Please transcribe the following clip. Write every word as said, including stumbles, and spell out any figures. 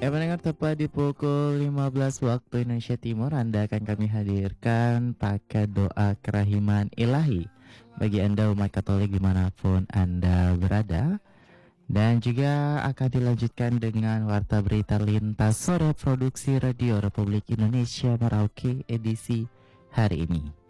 Ya mendengar tepat di pukul lima belas waktu Indonesia Timur, Anda akan kami hadirkan paket doa kerahiman ilahi bagi Anda umat Katolik dimanapun Anda berada. Dan juga akan dilanjutkan dengan Warta Berita Lintas Sore Produksi Radio Republik Indonesia Merauke edisi hari ini.